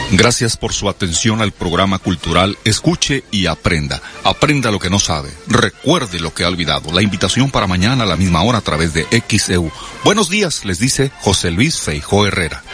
Gracias por su atención al programa cultural Escuche y Aprenda. Aprenda lo que no sabe. Recuerde lo que ha olvidado. La invitación para mañana a la misma hora a través de XEU. Buenos días, les dice José Luis Feijó Herrera.